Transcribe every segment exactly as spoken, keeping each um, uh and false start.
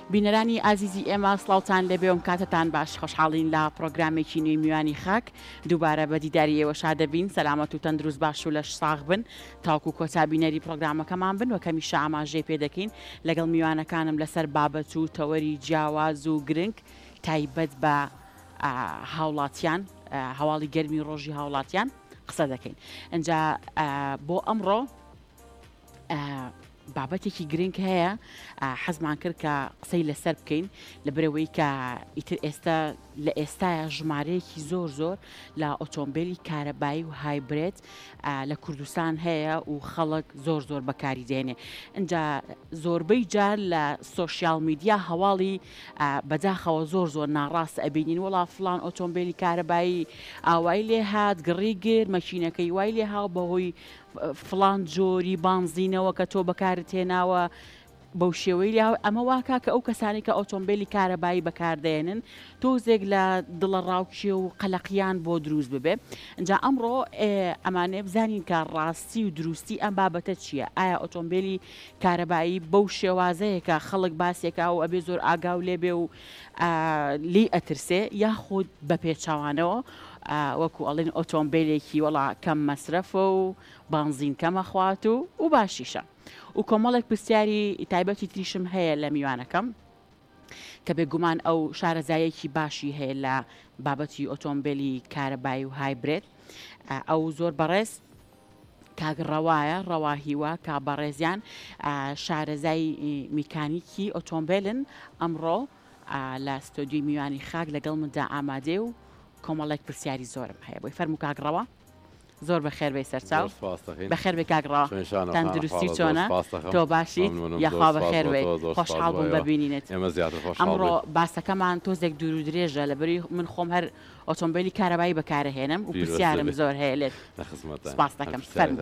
بینەرانی ئازیزی ئێمە سڵاوتان لەبێوم کاتتان باش خۆشحاڵین لە پرۆگرامێکی نوێی میوانی خاک دووبارە بە دیداری ئێوە شادەبین سەلامەت و تەندروست باش و لەش ساغ بن تاوکو کۆتابینەری پرۆگرامەکەمان بن و کەمیشە ئاماژەی پێ دەکەین لەگەڵ میوانەکانم لەسەر بابەت و تەوەری جیاواز و گرنگ تایبەت بە هاوڵاتیان هەواڵی گەرمی ڕۆژی هاوڵاتیان قسە دەکەین ئەجا بۆ ئەمڕۆ بابەتێکی گرنگ هەیە حەزمان کرد کە قسەی لەسەر بکەین لەبرەوەی کە ئیتر ئێستا لە ئێستاە ژمارەیەکی زۆر زۆر لە ئۆتۆمبیلی کارەبایی و هایبرێت لە کوردستان هەیە و خەڵک زۆر زۆر بەکاری دێنێ ئەجا زۆربەی جار لە سۆشیال میدیا هەواڵی بەداخەوە زۆر زۆر ناڕاست ئەبینین وڵا فلان ئۆتۆمبیلی کارەبایی ئاوای لێ هات گڕی گر مەشینەکەی وای لێ هاو بەهۆی فلان جۆری بانزینەوە کە تۆ بەکارت هێناوە بەو شێوەی ئەمە واکە کە ئەو کەسانی کە ئۆتۆمبیلی کارەبایی بەکاردێنن تۆزێک لە دڵە ڕاوکیە و قەلەقیان بۆ دروست ببێ ئەجا ئەمڕۆ ئەمانێ بزانین کە ڕاستی و دروستی ئەم بابەتە چییە ئایا ئۆتۆمبیلی کارەبایی بەو شێوازەیە کە خەڵک باسێکا و ئەبێ زۆر ئاگاو لێبێ و لی ئەترسێ یاخود بە پێچاوانەوە وەکو ئەڵێن ئۆتۆمبیلێکی وەڵا کەم مەسرەفە و بانزین کەمە خوات و و باشیشە و کۆمەڵێک پرسیاری تایبەتی تریشم هەیە لە میوانەکەم کە بێگومان ئەو شارەزایەکی باشی هەیە لە بابەتی ئۆتۆمبیلی کارەبایی و هایبرێت ئەو زۆر بەڕێز کاگڕەوایە ڕەواهیوە کا بەڕێزیان شارەزای میکانیکی ئۆتۆمبیلن ئەمڕۆ لە ستۆدیۆی میوانی خاک لەگەڵ مندا ئامادێ و کۆمەڵێک پرسیاری زۆرم هەیە بۆی فەرموو کاگڕەوە زۆر بەخێر بێ سەرچاو بەخێر بێ کاگڕەوە تەندروستی چۆنە تۆ باشیت یاخوا بەخێر بێ خۆشحاڵ بووم ببینێت ئەمڕۆ باسەکەمان تۆزێک دوور و درێژە لەبەری من خۆم هەر ئۆتۆمبیلی کارەبایی بەکارەهێنم و پرسیارم زۆر هەیە لێت سپاس دەکەم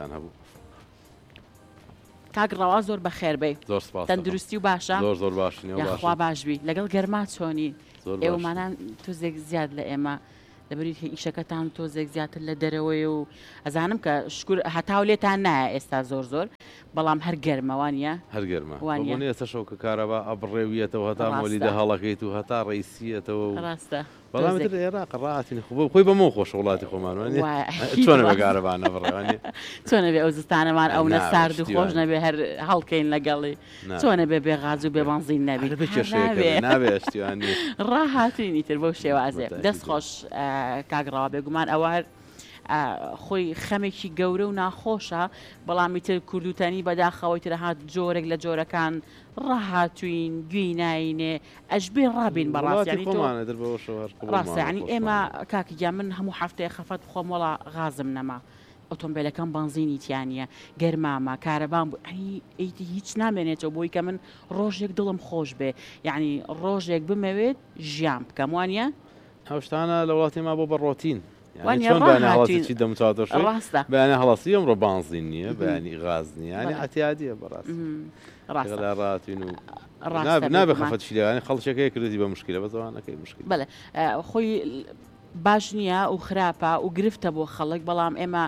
کاگڕەوە زۆر بەخێر بێ تەندروستی و باشە زۆر زۆر باش یاخوا باشبی لەگەڵ گەرما چۆنی ئێوەمانان تۆزێک زیاد لە ئێمە لەبەری ئیشەکەتان تۆزێک زیاتر لە دەرەوەی و ئەزانم کە شکر هەتاو لێتان نایە ئێستا زۆر زۆر بەڵام هەر گەرمەوانە هەر گەرمە ئێستا شەوکە کارەبا ئەبڕێویەتەوە هەتا مۆلیدە هەڵەکەیت و هەتا ڕیسیەتەوە ڕاستە بەڵام عێراق ڕاتین خۆی بەمە خۆش وڵاتی خۆمانوانی چۆنە بەگارەبانە بڕێوانی چۆنە بێ ئەو زستانەمان ئەو نە سارد و خۆش نەبێ هەر هەڵکەین لەگەڵی چۆنە بێ بێغاز و بێبانزین نەبێت نابێشتیوانی ڕاهاتوینی تر بەو شێوازێ دەست خۆش کاگڕەوە بێگومان ئەوە هەر خۆی خەمێکی گەورە و ناخۆشە بەڵامی تر کوردوتەنی بەداخەوەی ترهات جۆرێک لە جۆرەکان ڕاهاتوین گوێی ناینێ ئەشبێ ڕابین بەڕاستیانی ڕاستەعنی ئێمە کاکیگیا من هەموو هەفتەیە خەفەت بخۆم وەڵا غازم نەما ئۆتۆمبیلەکەم بانزینی تیانە گەرمامە کارەبان بوو ئەیتی هیچ نامێنێتەوە بۆی کە من ڕۆژێک دڵم خۆش بێ یعنی ڕۆژێک بمەوێت ژیان بکەم وانە هەشتانە لە وڵاتیما بۆ بەڕۆتین چی دەمچاتۆش بەیانە هەڵاسی ئەم ڕۆ بانزین نییە بەیانی غاز نییە ینی ئەتیادیە بەڕاست ڕاتین و نابێ خەفەتشیلانی خەڵچەکەی کردی بە مشکلە بە زەوانەکەی مشکل بەڵێ خۆی باش نییە و خراپە و گرفتە بۆ خەڵک بەڵام ئێمە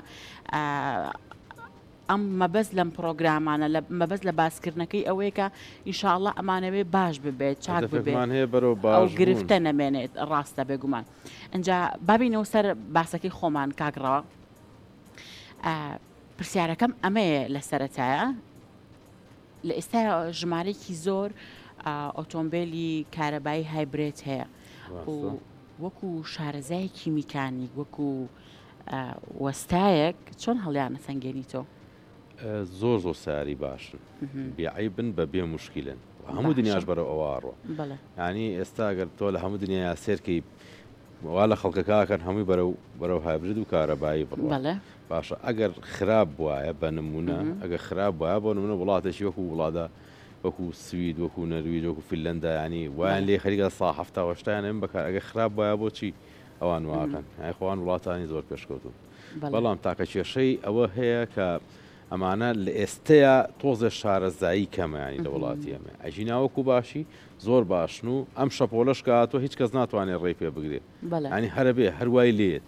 ئەم مەبەست لەم پرۆگرامانە مەبەست لە باسکردنەکەی ئەوەیە کە ئینشاءڵڵا ئەمانەوێ باش ببێت چاک ببێت ئەو گرفتە نەمێنێت ڕاستە بێگومان ئەجا بابینەوە سەر باسەکەی خۆمان کاگڕەوە پرسیارەکەم ئەمەیە لە سەرەتایە لە ئێستا ژمارەیەکی زۆر ئۆتۆمبیلی کارەبایی هایبرێت هەیە وەکو شارەزایەکی میکانیک وەکو وەستایەک چۆن هەڵیانە سەنگێنیتەوە زۆر زۆر ساری باشن بیعیبن بە بێ مشکلن هەموو دنیاش بەرەو ئەوواڕۆ ینی ئێستا گەر تۆ لە هەموو دنیا سێرکەی وا لە خەڵکەکەکەن هەمووی بەرەو بەرەو هایبرید و کارەبایی بڕە باشە ئەگەر خراپ بواە بە نمونە ئەگەر خراپ وایە بۆ نمونە وڵاتێکی وەکو وڵاتە وەکو سوید وەکو نەرویج وەکو فینلەندا ینی وایان لێ خەریکە سا هەفتا هەشتایان بەکار ئەگەر خراپ وایە بۆچی ئەوان واکەن خۆیان وڵاتانی زۆر پێشکەوتون بەڵام تاکە کێشەی ئەوە هەیە کە ئەمانە لە ئێستەیە تۆزە شارەزایی کەمەیانی لە وڵاتی ئەمە ئەژی ناوەکو باشی زۆر باشن و ئەم شەپۆلەش کاتۆ هیچ کەس ناتوانێت ڕێی پێ بگرێت ینی هەرە بێ هەروای لێت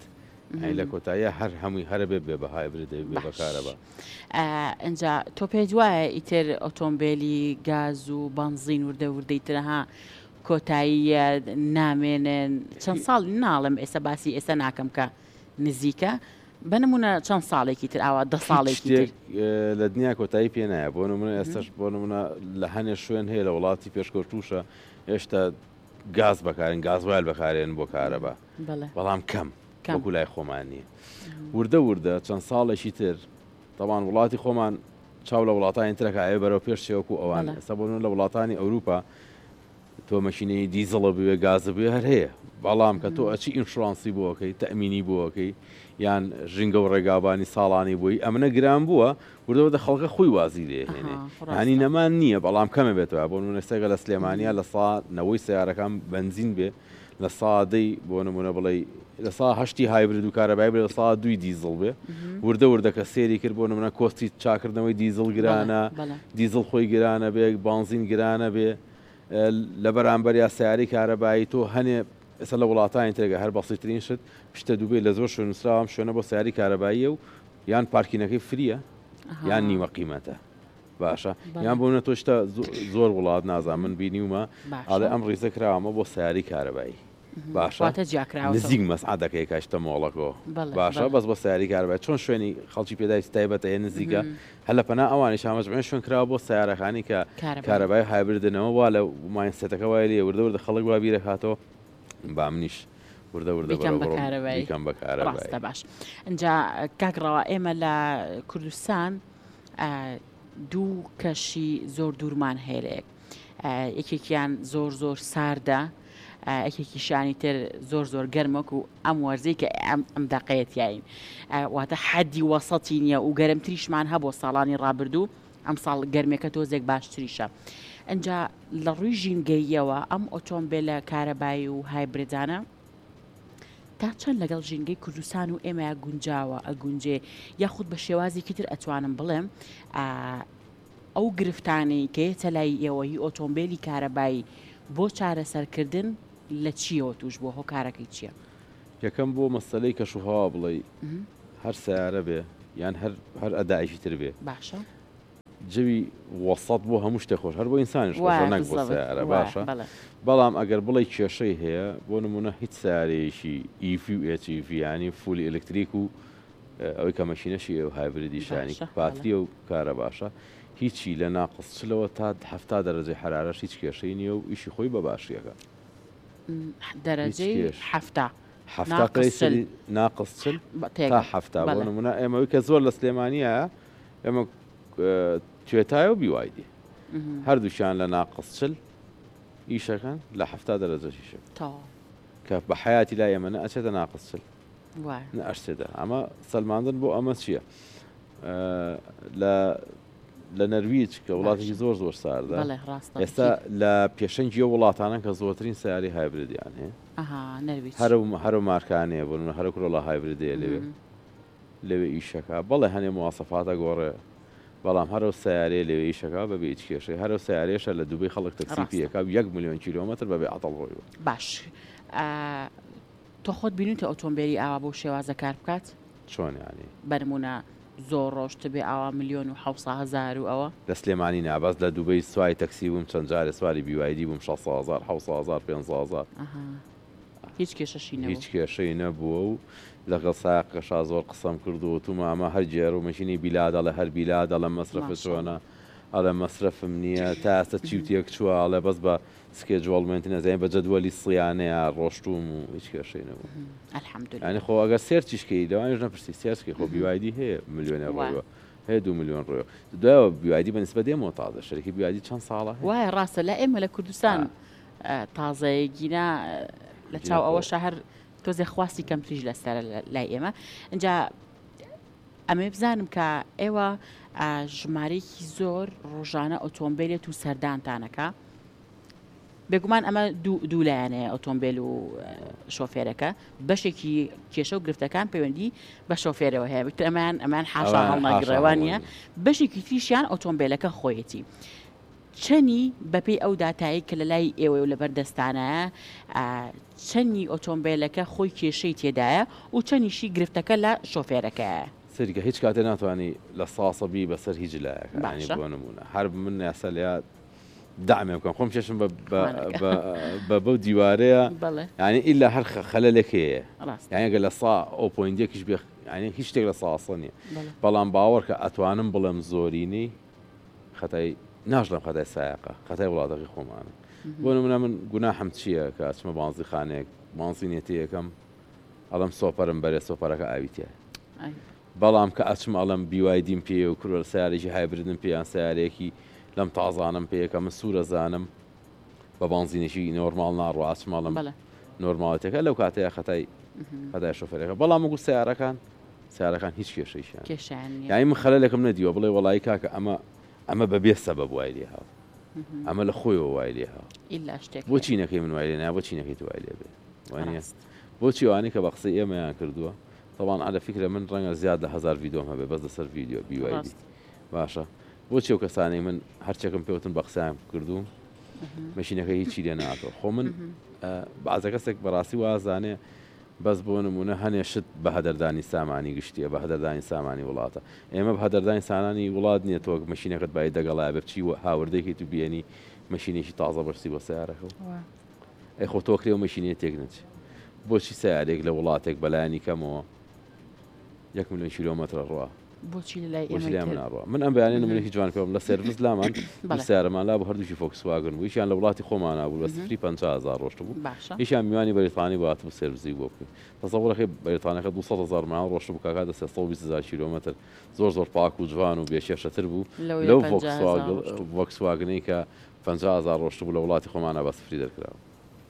ئەی لە کۆتاییە هەر هەمووی هەرە بێ بێ بە هایبرید بێ بەکارەبە. ئەجا تۆ پێی وایە ئیتر ئۆتۆمبیلی گاز و بنزین وردە وردەی ترەها کۆتایی نامێنن چەند ساڵ ناڵم ئێستا باسی ئێستا ناکەم کە نزیکە بەنمونە چەند ساڵێکی تر ئاوا دە ساڵێکی تر لە دنیا کۆتایی پێ نایە بۆ نمونە ئێستاش بۆ نمونە لە هەنێ شوێن هەیە لە وڵاتی پێشکەوتوشە هێشتا گاز بەکارن گازوایل بەکارێن بۆ کارەبە بەڵام کەم وەکو لای خۆمان نییە وردە وردە چەند ساڵێکی تر تاوان وڵاتی خۆمان چاو لە وڵاتانی ترەکە ئاێ بەرەو پێش شێوەکو ئەوان ئێستا بۆ لە وڵاتانی ئەوروپا تۆ مەشینەی دیزڵە بوێ گازە بوێ هەر هەیە بەڵام کە تۆ ئەچی ئینشورانسی بۆەکەی تەمینی بۆەکەی یان ژینگە و ڕێگابانی ساڵانی بووی ئەمنە گران بووە وردەوردە خەڵکە خۆی وازی لێهێنێ هانی نەمان نییە بەڵام کەمە بێتەوە بۆ نمونەستێگە لە سلێمانیا لە سا نەوەی سیارەکان بنزین بێ لە سادەی بۆ نمونە بڵێ لە سا هەشتی هایبرد و کارەبای بێ لە سا دوی دیزڵ بێ وردە وردە کە سێری کرد بۆ نمونە کۆستی چاکردنەوەی دیزڵ گرانە دیزڵ خۆی گرانە بێ بنزین گرانە بێ لە بەرامبەر یا سیاری کارەبایی تۆ هەنێ ئێستا لە وڵاتانی تێگە هەر بەسیترین شت پشتە دووبێ لە زۆر شوێنووسراوام شوێنە بۆ سیاری کارەباییە و یان پارکینەکەی فریە یان نیمە قیمەتە باشە یان بۆنە تۆ شتە زۆر وڵات نازان من بینیومە ئاڵێ ئەم ڕیزە کراوەمە بۆ سیاری کارەبایی باشە نزیک مەسعادەکەی کاشتە مۆڵەکەەوە باشە بەس بۆ سیاری کارەبای چۆن شوێنی خەڵکی پێدای تایبەتە هەیە نزیکە هەر لە پەنا ئەوانی شامەجمێن شوێن کراوە بۆ سیارەکانی کە کارەبای هایبردنەوە وا لە ماینسێتەکە وای لێ وردە وردە خەڵک وا بیرە هاتەوە با منیش وردە وردە بەکارەبەیکەم بەکارە باش اینجا کاکڕەوە ئێمە لە کوردستان دوو کەشی زۆر دوورمان هەیەک یەکێکیان زۆر زۆر ساردە یەکێکی شانی تر زۆر زۆر گەرمەک و ئەم وەرزەی کە ئەم دەقەیەتیین واتە حەدی وەسەتی نییە و گەرمتریشمان هەبوو ساڵانی ڕابردوو ئەم ساڵ گەرمێکە تۆزێک باشتریشە ئەجا لە ڕووی ژینگەیەوە ئەم ئۆتۆمبیلە کارەبایی و هایبرێدانە تا چەند لەگەڵ ژینگەی کوردستان و ئێمە گونجاوە ئەگونجێ یاخود بە شێوازێکی تر ئەتوانم بڵێم ئەو گرفتانەی کە هێتە لای ئێوەی ئۆتۆمبیلی کارەبایی بۆ چارەسەرکردن لە چیەوە توش بۆ هۆکارەکەی چییە؟ یەکەم بۆ مەسەلەی کەشوهەوا بڵێ هەر سیارە بێ یان هەر ئەدایشی تر بێ باشە جوی وەسەط بۆ هەموو شتێ خۆش هەر بۆ ئینسانیش نەک بۆ سیارە باشە بەڵام ئەگەر بڵێ کێشەی هەیە بۆ نمونە هیچ سیارەیەشی ئیفی و ئێچیفی ینی فولی ئەلکتریک و ئەوەی کە مەشینەشی ئەو هایبریدی شانی باتری و کارە باشە هیچی لە ناقصچلەوە تا هەفتا دەرەجەی حرارەش هیچ کێشەی نییە و ئیشی خۆی بە باشیەکە دەرەجەی هەفتا ناقصچل تا هەفتا بۆ نمونە ئێمەوەی کە زۆر لە سلێمانیە ئێمە توێتایە و بیوایدی هەردووشیان لە ناقصچل ئیشەکەن لە هەفتا دەرەجەشیشە کە بە حیاتی لا ئێمەە ئەچێتە ناقصچل ئەشتێدا ئەمە سەلماندن بۆ ئەمە چییە لە نەرویج کە وڵاتێکی زۆر زۆر ساردە ئێستا لە پێشەنگی وڵاتانە کە زۆرترین سیاری هایبریدیان هەیە هەرو مارکانەیە بوون هەرو کرۆڵە هایبریدەیە لەوێ لەوێ ئیشەکە بەڵێ هەنێ مواسەفاتە گۆڕێ بەڵام هەرو سیارێ لەوێ ئیشەکە بەبێ هیچ کێشەی هەرو سیارێشە لە دووبەی خەڵک تەکسیپیەکە یەک میلیۆن کیلۆمەتر بەبێ عەتەڵ ڕۆیوە باش تۆ خۆت بینیتە ئۆتۆمبیلی ئاوا بۆ شێوازە کار بکات چۆن ینی بەرمونە زۆر ڕۆشت بێ ئاوا میلیۆن و حەوت هەزار و ئەوە لە سلێمانی ناباز لە دووبەی سوای تەکسی بووم چەند جارێ سواری بیوایدی بووم شەش هەزار حەوت هەزار پێنج هەزار هیچ کێشەشی هیچ کێشەی نەبووە و لەگەڵ ساقەشا زۆر قسەم کردو تومە ئەمە هەر جێر و مەشینی بیلادە لە هەر بیلادە لە مەسرەفە چۆنە ئەڵە مەسرەفم نییە تا ئێستا چیوتێک چووە ئەڵێ بەس بە سکێجوڵمنتی نەزانین بە جەدوەلی سڵیانەیە ڕۆشتوم و هیچ کێشەی نەبوو ئەنی خۆ ئەگەر سێرچیشکەی دەوانش نەپرسی سێرچکەی خۆ بیوایدی هەیە میلیۆنە ڕۆیوە هەیە دو میلیۆن ڕۆیە دوایەوە بیوایدی بەنسبە دێمەوە تازە شەرکی بیوایدی چەند ساڵە وایە ڕاستە لە ئێمە لە کوردستان تازەیەگینا لە چاو ئەوە شەهر تۆزێ خواستی کەمتریش لەسەر لای ئێمە اینجا ئەمێ بزانم کە ئێوە ژمارەیەکی زۆر ڕۆژانە ئۆتۆمبیلێت و سەردانتانەکە بێگومان ئەمە دوو لایەنەیە ئۆتۆمبیل و شۆفێرەکە بەشێکی کێشە و گرفتەکان پەیوەندی بە شۆفێرەوە هەیە ئەمان ئەمان حاشا هەڵناگرێوانە بەشێکی تریشیان ئۆتۆمبیلەکە خۆیەتی چەنی بەپێی ئەو داتایی کە لە لای ئێوە و لە بەردەستانە چەنی ئۆتۆمبیلەکە خۆی کێشەی تێدایە و چەنیشی گرفتەکە لە شۆفێرەکە سەریکە هیچ کاتێ ناتوانانی لە ساسەبی بەسەر هیچ لایەکە بۆ نمونە هەر من یاسا لات دامێ بکەم خۆم چێشم بە بەو دیوارەیە ینی ئیلا هەر خەلەلێکەیە یانە گە لە سا ئەو پۆینتێکیش بێ ینی هیچ شتێک لە ساسە نیە بەڵام باوەڕ کە ئەتوانم بڵێم زۆرینەی خەتای ناشڵم خەتای سایقە خەتای وڵاتەکەی خۆمانە بۆ نمونە من گوناحم چییە کە چمە بانزی خانێک مانزینێتی یەکەم ئەڵم سۆپەرم بەرێ سۆپەرەکە ئاویتە بەڵام کە ئەچم ئەڵم بیوایدیم پێ و کورە سیارێکی هایبردن پێیان سیارێکی لەم تازانم پێیەکە من سوورە زانم بە بانزینێکی نۆرمال ناڕوە ئاچماڵم نۆرماڵەتەکە لەو کاتەیە خەتای خەتای شۆفێرەکە بەڵام وەکو سیارەکان سیارەکان هیچ کێشەیشیان یانی من خەلەلێکم نەدیوە بڵێ وەڵایی کاکە ئەمە ئەمە بەبێ سەبەب وای لێ هاو ئەمە لە خۆیەوە وای لێ هاو بۆ چینەکەی من وای لێ نا بۆ چینەکەی تو وای لێ بێ وانە بۆچی وانی کە بە قسەی ئێمەیان کردووە طبعاً على فكرة من ڕەنگە زیاد لە هەزار ڤیدۆم هەبێ بەس لەسەر ڤیدیۆ بیوایدی باشە بۆچی ئەو کەسانەی من هەرچێکم پێوتن بە قسەیان کردووم مەشینەکە هیچی لێ ناتۆ خۆ من بەعزە کەسێک بەڕاستی وازانێ بەس بۆ نمونە هەنێ شت بە هەدەردانی سامانی گشتیە بە هەدەردانی سامانی وڵاتە ئێمە بە هەدەردانی سامانی وڵات نییە تۆ مەشینەکەت باید دەگەڵای بە بچی هاوردێکی تو بێنی مەشینێکی تازە بەرسی بۆ سیارەکە ئەی خۆ تۆ کرێ و مەشینێ تێک نەچێ بۆچی سیارێک لە وڵاتێک بەلایانی کەمەوە یەک میلیۆن کیلۆمەترە ڕوا بۆچی لای ئێمە ناڕوە من ئەم بەیانێ نمونێکی جوان پێم لە سێرڤیس لامان سیارەمان لا بە هەردووشی فۆکسواگن و هیچیان لە وڵاتی خۆمان نبوو بە سفری پەنجا هەزار ڕۆشت بوو هیچیان میوانی بەریتانی بۆات بوو سێرڤیزی بۆ بکەین تەسەوڕەکەی بەریتانەکە دووسەد هەزار مانگ ڕۆشت بوو کاکا دە سێ بیست هەزار کیلۆمەتر زۆر زۆر پاک و جوان و بێشێشەتر بوو لەو فۆکسواگنەی کە پەنجا هەزار ڕۆشت بوو لە وڵاتی خۆمانە بە سفری دەرکراوە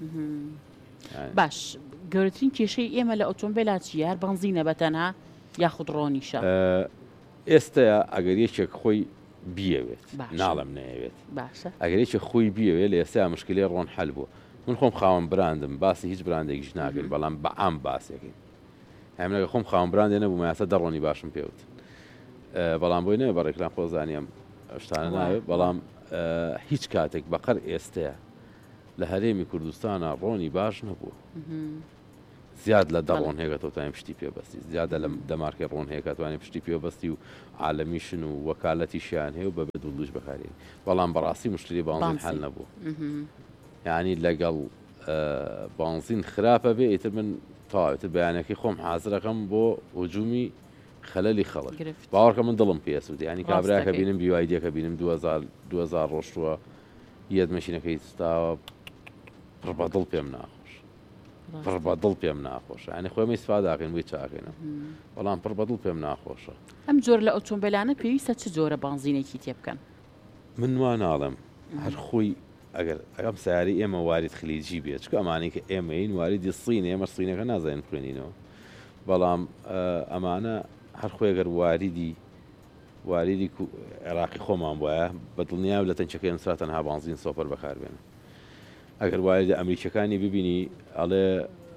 باش گەورەترین کێشەی ئێمە لە ئۆتۆمبیلات چیە هەر بەنزینە بەتەنها یاخود ڕۆنیشە ئێستا ئەگەر یەکێک خۆی بیەوێت ناڵم نەیەوێت ئەگەر یەکێک خۆی بیەوێت لە ئێستا مشکلی ڕۆن حەل بووە من خۆم خاوەن براندم باسی هیچ براندێکیش ناکەین بەڵام بە عام باسێکین هەمنەکە خۆم خاوەن براندێ نەبوو مایاسە دەڕۆنی باشم پێوت بەڵام بۆی نەوێ بە ڕێکلام خۆزانیم شتانە ناوێت بەڵام هیچ کاتێک بەقەر ئێستەیە لە هەرێمی کوردستانە ڕۆنی باش نەبووە زیاد لە دەڕۆن هەیە تۆتان پشتی پێبەستی زیادە لە دەمارکی ڕۆن هەیە کاتوانێت پشتی پێبەستی و عالەمیشن و وەکالەتیشیان هەیە و بە بەدوڵش بەکارێن بەڵام بەڕاستی مشکلی بانزین حل نەبوو یعنی لەگەڵ بانزین خراپە بێ ئیتر من تاوێتر بەیانەکەی خۆم حازرەکەم بۆ هجومی خەلەلی خەڵک باوەڕکە من دڵم پێسوود ینی کابراکە بینم بیوایدیەکە بینم دو هەزار ڕۆشتووە یەت مەشینەکەی ستاوە پڕ بەدڵ پێم ناخۆش پڕ بەدڵ پێم ناخۆشە ینی خۆی ئیسفاداکەین بۆی چاکەینە بەڵام پڕ بەدڵ پێم ناخۆشە ئەم جۆر لە ئۆتۆمبیلانە پێویستە چ جۆرە بانزینێکی تێ بکەن من وا ناڵم هەر خۆی ئەگەر ئەگەم سیاری ئێمە وارد خلیجی بێت چکە ئەمانەی کە ئێمەین واریدی سینە ئێمە سینەکە نازانین خوێنینەوە بەڵام ئەمانە هەر خۆی ئەگەر واریدی واریدی عێراقی خۆمان وایە بە دڵنیا لە تەنچەکەی نووسرا تەنها بانزین سۆپەر بەکاربێنن ئەگەر واریدی ئەمریکیەکانی ببینی ئەڵێ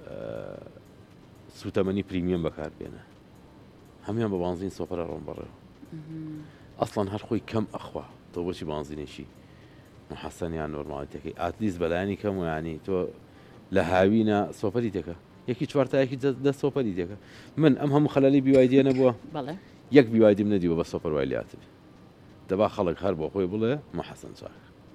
سوتەمەنی پریمیەم بەکاربێنە هەمیان بە بانزین سۆپەرە ڕۆن بەڕێوە ئەسڵەن هەر خۆی کەم ئەخوا تۆ بۆچی بانزینێکی محەسەنیان نۆرماڵیتەکەی ئاتلیست بەلایانی کەم و ینی تۆ لە هاوینە سۆپەری تێکە یەکی چوارتایەکی دە سۆپەری تێکە من ئەم هەموو خەلەلی بیوایدیە نەبووە یەک بیوایدیم نەدیوە بە سۆپەر وای لاتبێ دەبا خەڵک هەر بۆ خۆی بڵێ محەسەن چاک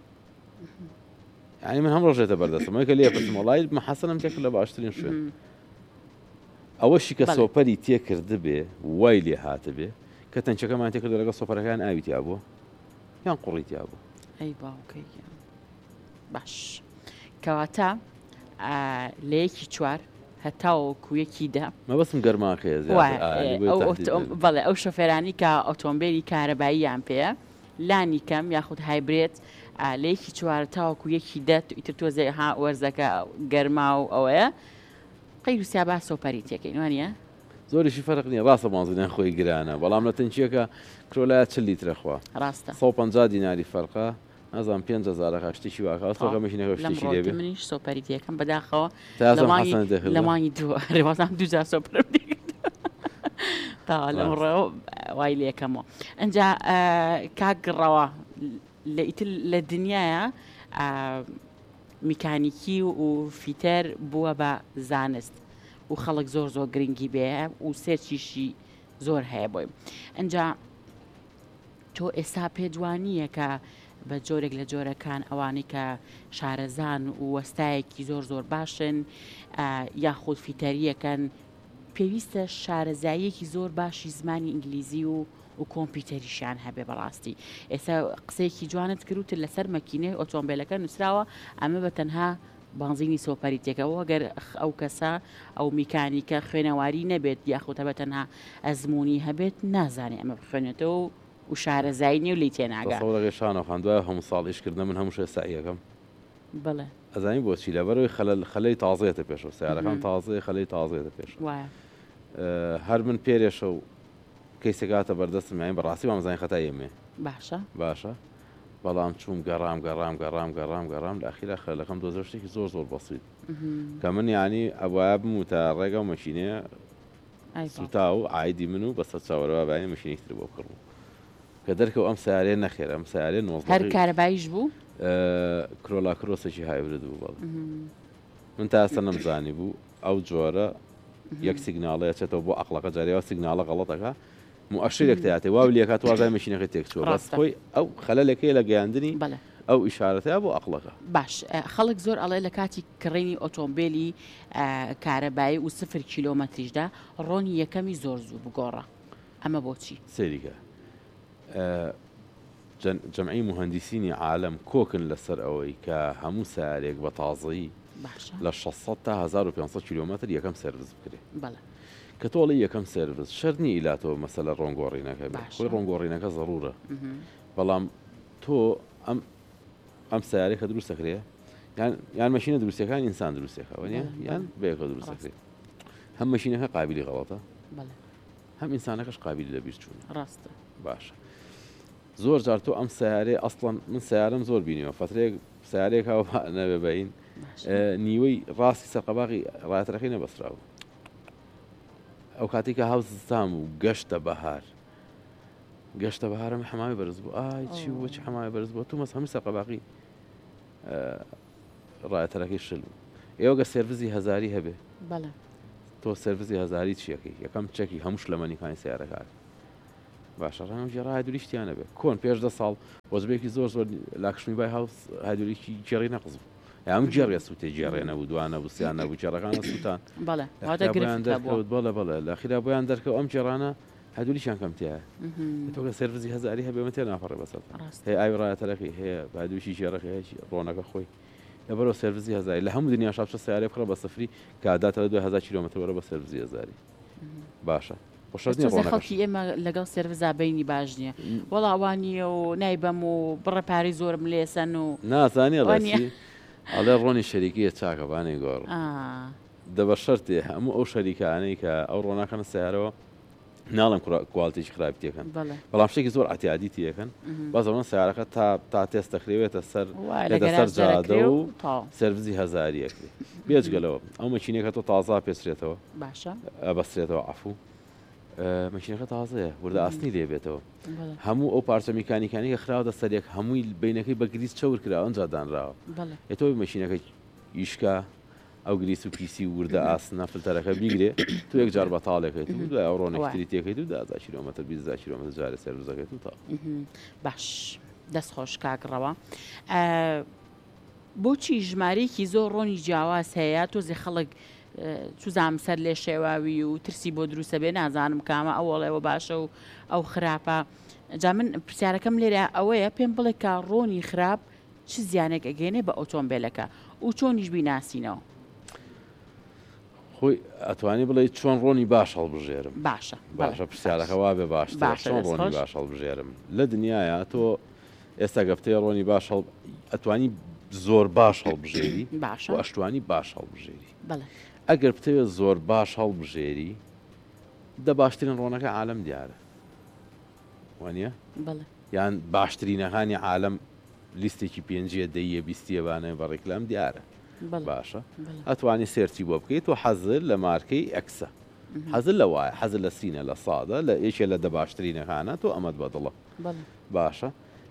ینی من هەم ڕۆژێتە بەردەستم کە لێ پرسم وەڵای محەسەنم تێک لە باشترین شوێن ئەوەشی کە سۆپەری تێکرد بێ وای لێ هاتە بێ کە تەنچەکەمان تێکرد لەگە سۆپەرەکان ئاویتیا بووە یان قوڕیتیا بوو ئەی باوکەی باش کەواتە لە یەکی چوار هەتاوەکو یەکی دا مەبەستم گەرماکەیە بەڵێ ئەو شۆفێرانی کە ئۆتۆمبیلی کارەباییان پێە لانی کەم یاخود هایبرێت لە یەکی چوارە تاوەکو یەکی دە ئیتر تۆزێ ها وەرزەکە گەرما و ئەوەیە قەیروسیا با سۆپەری تێکەین وانە زۆریشی فەرق نییە ڕاستە بانزینیان خۆی گرانە بەڵام لە تەنچیەکە کرۆلایە چل لیترەخوا ڕاستە سە و پەنجا دیناری فەرقە نازان پێنج هەزارە شتێکی واکە ئەسڵەکە مەشینەکە شتێکی لێ بێ منیش سۆپەری تێکەم بەداخەوە لە مانگی دووە ڕێوازان دووجار سۆپەرم تا لەمڕێ وای لێکەمەوە ئەنجا کاگڕەوە لە ئیتر لە دنیاە میکانیکی و فیتەر بووە بە زانست و خەڵک زۆر زۆر گرنگی بێ و سێرچیشی زۆر هەیە بۆی ئەجا تۆ ئێستا پێدوانیە کە بە جۆرێک لە جۆرەکان ئەوانەی کە شارەزان و وەستایەکی زۆر زۆر باشن یاخود فیتەریەکەن پێویستە شارەزاییەکی زۆر باشی زمانی ئینگلیزی و و کۆمپیوتەریشیان هەبێ بەڕاستی ئێستا قسەیەکی جوانت کردوتر لەسەر مەکینەی ئۆتۆمبیلەکە نووسراوە ئەمە بە تەنها بنزینی سۆپەریتێکەوە گەر ئەو کەسە ئەو میکانیکە خوێنەواری نەبێت یاخودە بە تەنها ئەزمموی هەبێت نازانێ ئەمە بخوێنێتەوە و شارەزای نیە و لی تێناگەشانە خاندوای هەموو ساڵیشکردن من هەموو شێساییەکەم بڵێ ئەزانی بۆچی لەبەرەوەی خەلەل خەلەی تازێتە پێشەوە سیارەکان تازێ خەلەی تازێتە پێش هەر من پێرێشە و کەیسێکاتە بەردەستم یانی بەڕاستی مامزانی خەتای ئێمێ باشە باشە بەڵام چوم گەڕام گەڕام گەڕام گەڕام گەڕام لە ئەخیرا خەلەکەم دۆزە شتێکی زۆر زۆر بەسیت کە من یانی ئەوایە بم و تا ڕێگە و مەشینەیە سوتا و ئایدی من و بەسەر چاوەڕەوە باینە مەشینێکتر بۆ کڕبوو کە دەرکەوت ئەم سیارەیە نەخێر ئەم سیارێ نۆزدە هەر کارەباییش بوو کرۆلا کرۆسێکی هایبرد بوو بەڵ من تا ئێستا نەمزانی بوو ئەو جۆرە یەک سیگناڵەیە چێتەوە بۆ عەقڵەکە جارێەوە سیگناڵە غەڵەتەکە مؤشرێک تایاتێ واو لێکات وازای مەشینەکە تێکچووە بەس خۆی ئەو خەلەلەکەی لە گەیاندنی ئەو ئیشارەتەیە بۆ عەقڵەکە باش خەڵک زۆر ئەڵێ لە کاتی کڕینی ئۆتۆمبیلی کارەبایی و سفر کیلۆمەتریشدا ڕۆنی یەکەمی زۆر زوو بگۆڕە ئەمە بۆچی سێریکە جەمعی مهندسینی عالم کۆکن لەسەر ئەوەی کە هەموو سیارێک بە تازایی لە شەشسەد تا هەزار و پێنجسەد کیلۆمەتر یەکەم سێرڤیس بکرێ کە تۆڵی یەکەم سێرڤیس شەرنی ئیلاتەوە مەسەلە ڕۆنگۆڕینەکە بێت خۆی ڕۆنگۆڕینەکە زەڕورە بەڵام تۆ ئەم ئەم سیارێکە دروستەکرێ یان مەشینە دروستەکان ئینسان دروستێکەوە یان بەیەکە دروستەکرێت هەم مەشینەکە قابلی غەڵەتە هەم ئینسانەکەش قابلی لە بیر چوونە ڕاستە باشە زۆر جار تۆ ئەم سیارێ ئەسڵەن من سیارم زۆر بینیەوە فترێک سیارێک هاو نەبێ بەین نیوەی ڕاستی سەرقەباقی ڕایەتەکەی نەبەسراوە ئەو کاتێککە هاو زستام و گەشتە بەهار گەشتە بەهارم حەمامی بەرز بوو ئای چی وە چ حەمای بەرز بووە تو مەس هەموو سەرقەباقی ڕایەتەکەی شل بوو ئێوە گە سێرڤیزی هەزاری هەبێ تۆ سێرڤیزی هەزاری چیەکەی یەکەم چەکی هەموو شلەمەنیەکانی سیارەکات باشە ڕەنگە ژێڕا هایدولیشتیانە بێ کۆن پێش دە ساڵ وەزبێکی زۆر زۆر لاکشمی بای هاوس هایدولیکی جێڕی نەقز بوو ئەم جێڕێ سووتێ جێڕێنە بوو دوانە بوسییان نەبوو جێڕەکانە سووتان بەڵێ بەڵێ لە خیرا بۆیان دەرکەوت ئەم جێڕانە هەدولیشان کەمتیایە تۆگە سێرڤیزی هەزاری هەبێمە تێ ناپەڕێ بەسەر هەیە ئاوی ڕایەتەرەکەی هەیە بەهدووشی جێڕەکە هەیەکی ڕۆنەکە خۆی لەبەرەوە سێرڤیزی هەزاری لە هەموو دنیا شاپچە سیارێ بخڕە بە سەفری کاداتە دوای هەزار کیلۆمەتر وەرە بە سێرڤیزی هەزاری باشە خەڵکی ئێمە لەگەڵ سێرڤزا بینی باش نییە وەڵاوانیە و نایبەم و بڕە پارەی زۆرم لێسەن و نازانێ ڕێنی ئەڵێ ڕۆنی شەریکیە چاکەبانەی گۆڕ دەبە شەرتێ هەموو ئەو شەریکانەی کە ئەو ڕۆناکەنە سیارەوە ناڵم کوالتیش خراپیەکەن بەڵام شتێکی زۆر ئەتیادی تیەکەن بەزەوە سیارەکە تا تا تێست دەکرێتە سەر لەسەر جادە و سەرڤیزی هەزاریەکرێ بێجگەلەوە ئەو مەچینێکە تۆ تازا پێسرێتەوە باشە ئەبەسترێتەوە عەفوو مەشینەکە تازەیە وردە ئاسنی لێبێتەوە هەموو ئەو پارچە میکانیکانی کە خراوە دەسەرێک هەمووی بینەکەی بە گریس چەور کراوە ئەنجا دانراوە ئێتۆی مەشینەکە ئیشکا ئەو گریس و پیسی وردە ئاسنە فلتەرەکە بیگرێ تو یەک جار بەتاڵێکیت و دوای ئەو ڕۆنێکتری تێکەیت و دازا کیلۆمەتر بیست کیلۆمەتر جارە سەرڤیزەکەیت و تا باش دەستخۆش کاگڕەوە بۆچی ژمارەیەکی زۆر ڕۆنی جیاواز هەیە تۆزێ خەڵک چوزام سەر لێ شێواوی و ترسی بۆ دروستە بێ نازانم کامە ئەوڵێەوە باشە و ئەو خراپە جا من پرسیارەکەم لێرە ئەوەیە پێم بڵێ کا ڕۆنی خراپ چ زیانێک ئەگەێنێ بە ئۆتۆمبیلەکە و چۆنیش بیناسینەوە خۆی ئەتوانی بڵێ چۆن ڕۆنی باش هەڵبژێرم باشە باشە پرسیارەکە وا بێ باش چۆن ڕۆنی باش هەڵبژێرم لە دنیاە تۆ ئێستا گەفتەیە ڕۆنی باش ئەتوانی زۆر باش هەڵبژێری باشە ئەشتوانی باش هەڵبژێری ئەگەر بتەوێت زۆر باش هەڵبژێری دە باشترین ڕۆنەکە عالەم دیارە وانە یان باشترینەکانی عالەم لیستێکی پێنجە دەیە بیستیەوانەیە بە ڕێکلام دیارە باشە ئەتوانی سێرچی بۆ بکەیت و حەزر لە مارکەی ئەکسە حەزر لە وایە حەزر لە سینە لە سادە لە ئێشێ لە دە باشترینەکانە تۆ ئەمەد بەدڵە باشە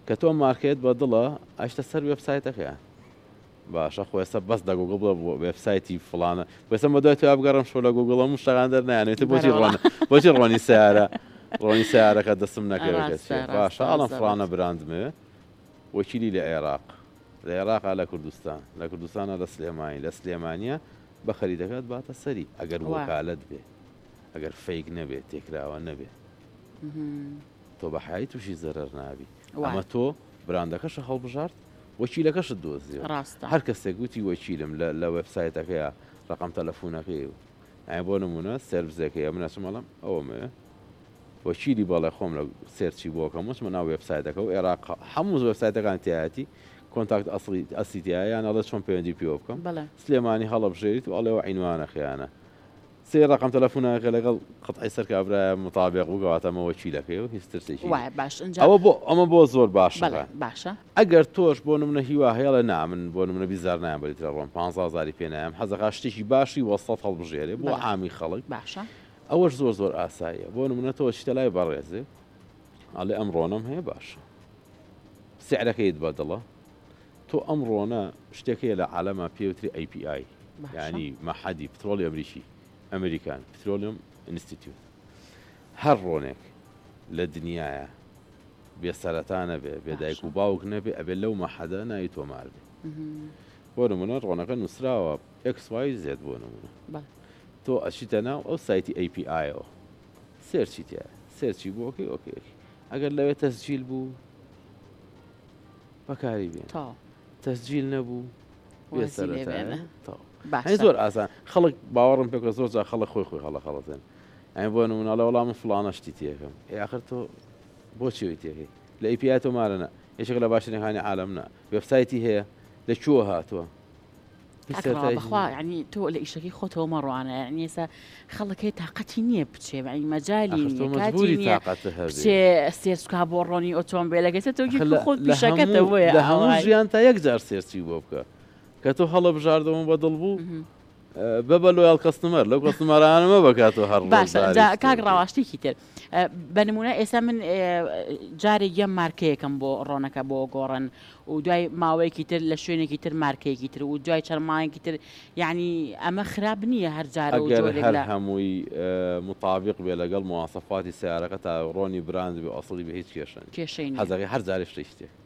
کە تۆ مارکێت بە دڵە ئەشتە سەر وێبسایتەکەیان باشە خۆ ئێستا بەس لە گوگڵ بڵە بۆ وێبسایتی فڵانە بەسە مە دوای تو بگەڕم شۆ لە گوگڵ هەموو شتەکان دەرنایانێتە بۆچی ڕۆن بۆچی ڕۆنی سیارە ڕۆنی سیارەکە دەستم نەکەوێت باشە ئاڵم فڵانە براندمێ وەکیلی لە عێراق لە عێراقا لە کوردستان لە کوردستانە لە سلێمانی لە سلێمانیە بە خەریدەکەت باتە سەری ئەگەر وەکالەت بێ ئەگەر فەیک نەبێت تێکراوە نەبێ تۆ بە حایی تووشی زەرەر نابی ئەمە تۆ براندەکەشە هەڵبژارد وەکیلەکەشت دۆزیێ هەر کەسێک گوتی وەکیلم لە وێبسایتەکەیە ڕقم تەلەفۆنەکەی و ئەی بۆ نمونە سێرڤزەکەیە منەچمەڵم ئەوەمێ وەکیلی بەڵێ خۆم لە سێرچی بۆکەم وچمە ناو وێبسایتەکە و عێراق هەموو وێبسایتەکان تایەتی کۆنتاکت ئەسیتیایان ئەڵە چۆن پەیوەندی پێوە بکەم سلێمانی هەڵەبژێریت و ئەڵێەوە عینوانە خیانە سێ ڕقم تەلەفۆنەکە لەگەڵ قەتعی سەر کابرایە مطابق بووگەواتەمە وەکیلەکەی و هیچ ترسێکی باش ئەوە بۆ ئەمە بۆ زۆر باشە باشە ئەگەر تۆش بۆ نمونە هیوا هەیە لە نامن بۆ نمونە بیزار نایان بەریترە ڕۆن پانزە هەزاری پێنایم حەزەکە شتێکی باشی وەسەد هەڵبژێرێ بۆ عامی خەڵک باشە ئەوەش زۆر زۆر ئاساییە بۆ نمونە تۆ شتە لای بەڕێزێ ئەڵێ ئەم ڕۆنەم هەیە باشە سعرەکەیت بەدڵە تۆ ئەم ڕۆنە شتێکەیە لە عالەمە پێوتری ئەی پی آی یعنی مەحەدی پترۆلی ئەمریکی ئەمریکان پترۆلیۆم ئینستیتیوت هەر ڕۆنێک لە دنیاە بێسەرەتانە بێ بێدایک و باوک نەبێ ئەبێ لەو مەحەدە ناوی تۆمار بێ بۆ نمونە ڕۆنەکە نووسراوە ئێکس وای زێد بۆ نمونە تۆ ئەچیتە ناو ئەو سایتی ئەی پی آیەوە سێرچی تایە سێرچی بۆکەی ئۆکێکی ئەگەر لەوێ تەسجیل بوو بەکاری بێن تەسجیل نەبوو بێسەرەتانە زۆر ئاسان خەڵک باوەڕم پێکە زۆر جا خەڵک خۆی خۆی هەڵە خەڵەتێن ئەم بۆ نمونە لە وەڵام من فڵانە شتی تێکەم ئێ ئاخر تۆ بۆچی تێکەی لە ئەی پی آی تۆمارەنە یەکێک لە باشترینەکانی عالەمە وێبسایتی هەیە لەکوێوە هاتووە بەخوا ینی تۆ لە ئیشەکەی خۆتەوە مەڕوانە ینی ئێستا خەڵەکەی تااقەتی نییە بچێ ئەی مەجای بچێ سێرسکا بۆ ڕۆنی ئۆتۆمبیلەکەی تۆ خۆت پیشەکەتە بۆیە لە هەموو ژیان تا یەک جار سێرچی بۆ بکە کە تۆ هەڵە بژاردەوە بەدڵ بوو بەبە لۆیال کەستمەر لەو کەستمەرانەمە بکاتەوە هەر باشە کاک ڕاواشتێکی تر بە نمونە ئێستا من جارێک یەم مارکەیەکەم بۆ ڕۆنەکە بۆ گۆڕن و دوای ماوەیەکی تر لە شوێنێکی تر مارکەیەکی تر و دوای چەرمایەکی تر یعنی ئەمە خراپ نییە هەر جارە هەر هەمووی مطابق بێ لەگەڵ مواصفاتی سیارەکە تا ڕۆنی براند بێ ئەسڵی بە هیچ کێشن کێشەی حەزەکەی هەر جارێ شتێک